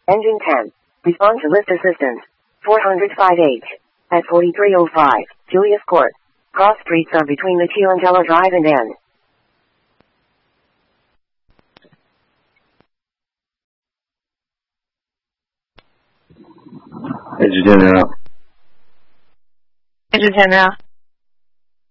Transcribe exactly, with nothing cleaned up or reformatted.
Engine ten. Respond to lift assistance. four oh five H. At forty-three oh five, Julius Court. Cross streets are between the Chilantello Drive and N. Engine ten now. Engine ten now.